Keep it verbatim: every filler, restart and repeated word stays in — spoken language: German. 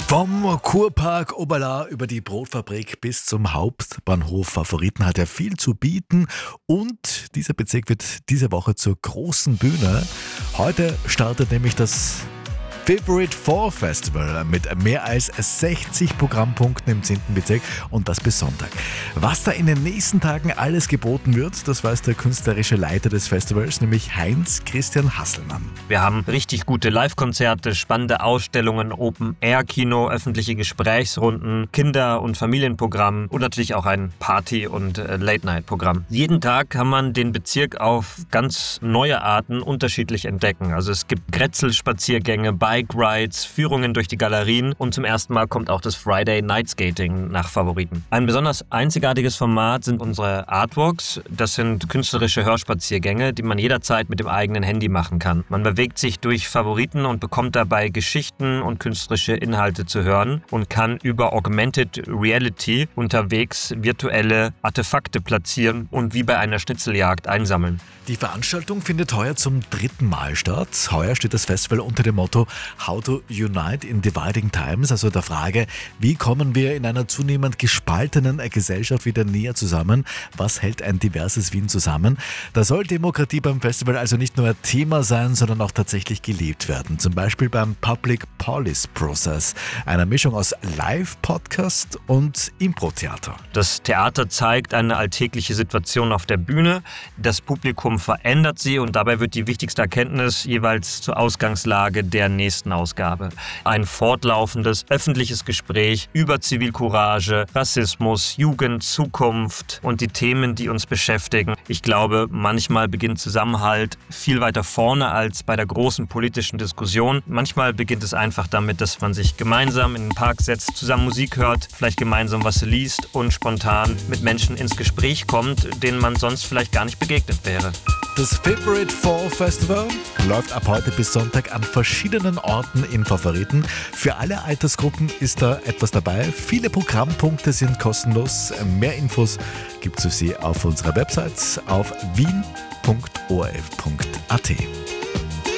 Vom Kurpark Oberla über die Brotfabrik bis zum Hauptbahnhof Favoriten hat er viel zu bieten und dieser Bezirk wird diese Woche zur großen Bühne. Heute startet nämlich das Favorite Four Festival mit mehr als sechzig Programmpunkten im zehnten Bezirk und das bis Sonntag. Was da in den nächsten Tagen alles geboten wird, das weiß der künstlerische Leiter des Festivals, nämlich Heinz-Christian Hasselmann. Wir haben richtig gute Live-Konzerte, spannende Ausstellungen, Open-Air-Kino, öffentliche Gesprächsrunden, Kinder- und Familienprogramm und natürlich auch ein Party- und Late-Night-Programm. Jeden Tag kann man den Bezirk auf ganz neue Arten unterschiedlich entdecken. Also es gibt Grätzl-Spaziergänge, Bike-Rides, Führungen durch die Galerien und zum ersten Mal kommt auch das Friday Night Skating nach Favoriten. Ein besonders einzigartiges Format sind unsere Artwalks. Das sind künstlerische Hörspaziergänge, die man jederzeit mit dem eigenen Handy machen kann. Man bewegt sich durch Favoriten und bekommt dabei Geschichten und künstlerische Inhalte zu hören und kann über Augmented Reality unterwegs virtuelle Artefakte platzieren und wie bei einer Schnitzeljagd einsammeln. Die Veranstaltung findet heuer zum dritten Mal statt. Heuer steht das Festival unter dem Motto How to Unite in Dividing Times, also der Frage, wie kommen wir in einer zunehmend gespaltenen Gesellschaft wieder näher zusammen? Was hält ein diverses Wien zusammen? Da soll Demokratie beim Festival also nicht nur ein Thema sein, sondern auch tatsächlich gelebt werden. Zum Beispiel beim Public Policy Process, einer Mischung aus Live-Podcast und Impro-Theater. Das Theater zeigt eine alltägliche Situation auf der Bühne. Das Publikum verändert sie und dabei wird die wichtigste Erkenntnis jeweils zur Ausgangslage der nächsten Ausgabe. Ein fortlaufendes öffentliches Gespräch über Zivilcourage, Rassismus, Jugend, Zukunft und die Themen, die uns beschäftigen. Ich glaube, manchmal beginnt Zusammenhalt viel weiter vorne als bei der großen politischen Diskussion. Manchmal beginnt es einfach damit, dass man sich gemeinsam in den Park setzt, zusammen Musik hört, vielleicht gemeinsam was liest und spontan mit Menschen ins Gespräch kommt, denen man sonst vielleicht gar nicht begegnet wäre. Das Favorite Four Festival läuft ab heute bis Sonntag an verschiedenen Orten in Favoriten. Für alle Altersgruppen ist da etwas dabei. Viele Programmpunkte sind kostenlos. Mehr Infos gibt es für Sie auf unserer Website auf wien punkt o r f punkt a t.